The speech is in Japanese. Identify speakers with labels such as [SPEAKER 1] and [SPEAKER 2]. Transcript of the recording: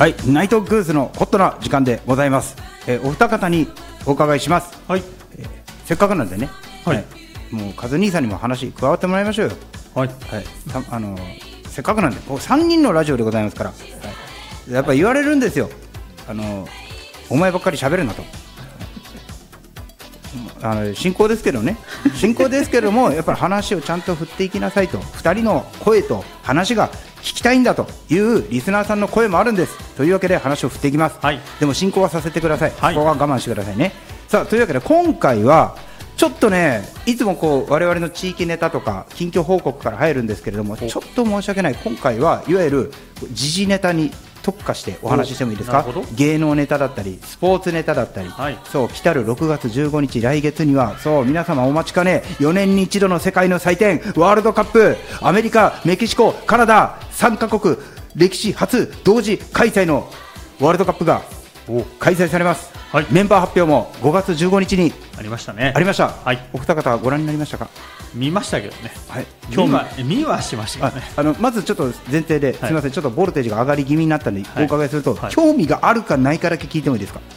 [SPEAKER 1] はい、ナイトグースのホットな時間でございます。お二方にお伺いします。
[SPEAKER 2] はい。
[SPEAKER 1] せっかくなんでね、
[SPEAKER 2] はい。
[SPEAKER 1] もうカズ兄さんにも話加わってもらいましょうよ。
[SPEAKER 2] はい。
[SPEAKER 1] せっかくなんでこう3人のラジオでございますから、やっぱり言われるんですよ。お前ばっかり喋るなと。進行ですけどね、進行ですけどもやっぱり話をちゃんと振っていきなさいと、2人の声と話が聞きたいんだというリスナーさんの声もあるんですというわけで話を振っていきます、
[SPEAKER 2] はい、
[SPEAKER 1] でも進行はさせてください、
[SPEAKER 2] はい、
[SPEAKER 1] そこは我慢してくださいね。さあというわけで今回はちょっとね、いつもこう我々の地域ネタとか近況報告から入るんですけれども、ちょっと申し訳ない、今回はいわゆる時事ネタに特化してお話ししてもいいですか。芸能ネタだったりスポーツネタだったり、はい、そう来たる6月15日来月にはそう皆様お待ちかね4年に一度の世界の祭典ワールドカップ、アメリカ、メキシコ、カナダ3カ国歴史初同時開催のワールドカップが開催されます、はい、メンバー発表も5月15日に
[SPEAKER 2] ありましたね。
[SPEAKER 1] ありました、
[SPEAKER 2] はい、
[SPEAKER 1] お二方はご覧になりましたか。
[SPEAKER 2] 見ましたけどね、
[SPEAKER 1] はい、
[SPEAKER 2] 見はしましたけどね。
[SPEAKER 1] まずちょっと前提で、すみません、ちょっとボルテージが上がり気味になったので、お伺いすると、興味があるかないかだけ聞いてもいいですか。